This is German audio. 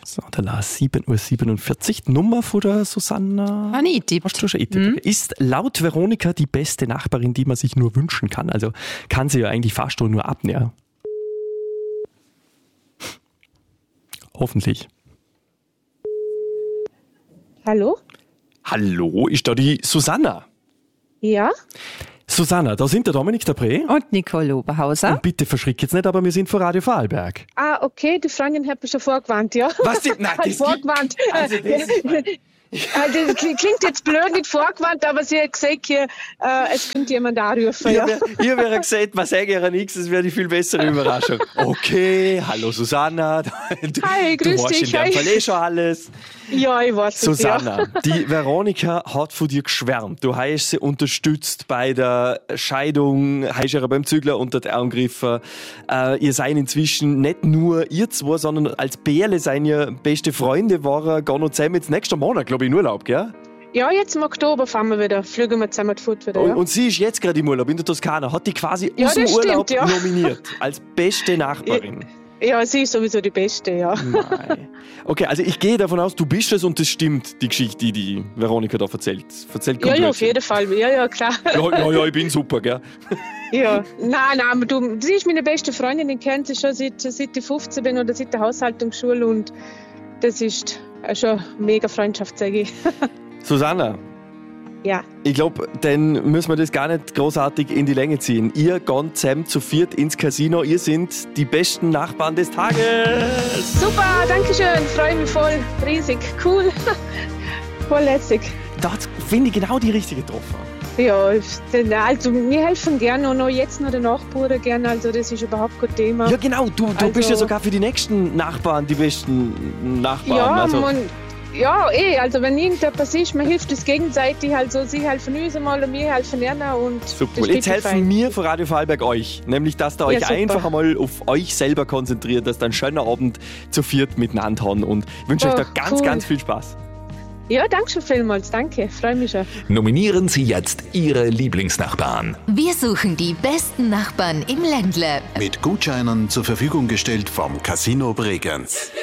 So, da war 7:47 Uhr. Die Nummer von der Susanna. Habe ich getippt. Hast du schon getippt? Ist laut Veronika die beste Nachbarin, die man sich nur wünschen kann. Also kann sie ja eigentlich fast nur abnähern. Hoffentlich. Hallo? Hallo, ist da die Susanna? Ja? Susanna, da sind der Dominik Dabré. Und Nicole Oberhauser. Und bitte verschrick jetzt nicht, aber wir sind von Radio Vorarlberg. Ah, okay, die Freundin hat mich schon vorgewarnt, ja. Was? Nein, das vorgewarnt. Das klingt jetzt blöd, nicht vorgewarnt, aber sie hat gesagt, hier, es könnte jemand anrufen. Ja. Ich habe ja gesagt, man sage ja nichts, das wäre die viel bessere Überraschung. Okay, hallo Susanna. Hi, grüß dich. Du weißt in dem schon alles. Ja, ich weiß es, Susanna, die Veronika hat von dir geschwärmt. Du hast sie unterstützt bei der Scheidung, hast ihr beim Zügler unter die Arme gegriffen. Ihr seid inzwischen nicht nur ihr zwei, sondern als Bärle seid ihr beste Freunde, waren gar noch zusammen jetzt nächsten Monat, glaube ich, in Urlaub, gell? Ja, jetzt im Oktober fahren wir wieder, fliegen wir zusammen fort wieder. Ja. Und sie ist jetzt gerade im Urlaub in der Toskana, hat die quasi Ja, aus dem das Urlaub stimmt, ja. nominiert als beste Nachbarin. Ja, sie ist sowieso die Beste, ja. Nein. Okay, also ich gehe davon aus, du bist es und das stimmt, die Geschichte, die Veronika da erzählt. Ja, ja, auf jeden Fall. Ja, klar. Ja, ich bin super, gell? Ja, nein, aber sie ist meine beste Freundin, ich kenne sie schon seit ich 15 bin oder seit der Haushaltungsschule und das ist schon eine mega Freundschaft, sage ich. Susanna, Ja. ich glaube, dann müssen wir das gar nicht großartig in die Länge ziehen. Ihr geht zusammen zu viert ins Casino, ihr sind die besten Nachbarn des Tages. Super, danke schön, freue mich voll, riesig, cool, voll lässig. Da finde ich genau die richtige getroffen. Ja, also wir helfen gerne und auch jetzt noch den Nachbarn gerne, also das ist überhaupt kein Thema. Ja genau, du bist ja sogar für die nächsten Nachbarn die besten Nachbarn. Ja, also. Also wenn irgendetwas ist, man hilft uns gegenseitig, also sie helfen uns einmal und wir helfen ihnen und Super. Jetzt helfen wir von Radio Vorarlberg euch, nämlich dass ihr euch super. einfach einmal auf euch selber konzentriert, dass ihr einen schönen Abend zu viert miteinander habt und ich wünsche euch da ganz viel Spaß. Ja, danke schon vielmals, danke, freue mich schon. Nominieren Sie jetzt Ihre Lieblingsnachbarn. Wir suchen die besten Nachbarn im Ländle. Mit Gutscheinen zur Verfügung gestellt vom Casino Bregenz.